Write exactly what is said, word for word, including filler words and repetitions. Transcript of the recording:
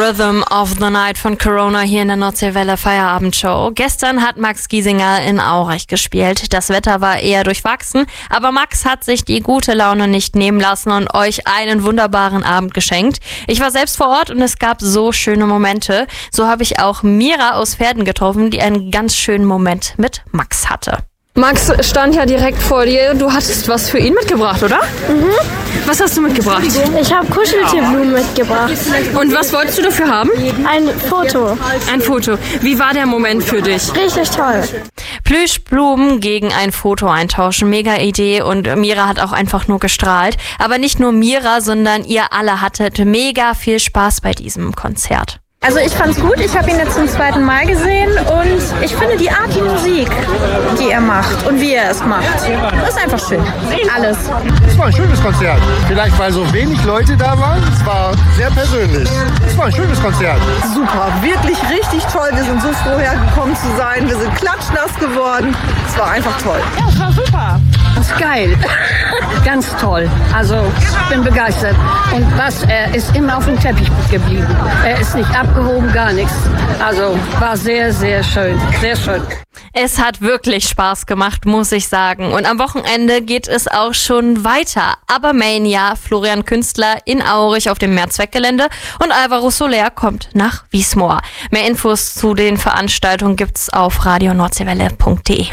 Rhythm of the Night von Corona hier in der Nordseewelle Feierabendshow. Gestern hat Max Giesinger in Aurich gespielt. Das Wetter war eher durchwachsen, aber Max hat sich die gute Laune nicht nehmen lassen und euch einen wunderbaren Abend geschenkt. Ich war selbst vor Ort und es gab so schöne Momente. So habe ich auch Mira aus Verden getroffen, die einen ganz schönen Moment mit Max hatte. Max stand ja direkt vor dir. Du hattest was für ihn mitgebracht, oder? Mhm. Was hast du mitgebracht? Ich habe Kuscheltierblumen mitgebracht. Und was wolltest du dafür haben? Ein Foto. Ein Foto. Wie war der Moment für dich? Richtig toll. Plüschblumen gegen ein Foto eintauschen. Mega Idee und Mira hat auch einfach nur gestrahlt. Aber nicht nur Mira, sondern ihr alle hattet mega viel Spaß bei diesem Konzert. Also ich fand's gut, ich habe ihn jetzt zum zweiten Mal gesehen und ich finde die Art, die Musik, die er macht und wie er es macht, ist einfach schön. Alles. Es war ein schönes Konzert. Vielleicht weil so wenig Leute da waren. Es war sehr persönlich. Es war ein schönes Konzert. Super, wirklich richtig toll. Wir sind so froh hergekommen zu sein. Wir sind klatschnass geworden. Es war einfach toll. Ja, es war super. Das ist geil. Ganz toll. Also ich bin begeistert. Und was, er ist immer auf dem Teppich geblieben. Er ist nicht abgehoben, gar nichts. Also war sehr, sehr schön. Sehr schön. Es hat wirklich Spaß gemacht, muss ich sagen. Und am Wochenende geht es auch schon weiter. Aber Mania, Florian Künstler in Aurich auf dem Mehrzweckgelände und Alvaro Soler kommt nach Wiesmoor. Mehr Infos zu den Veranstaltungen gibt's auf radio nordseewelle punkt de.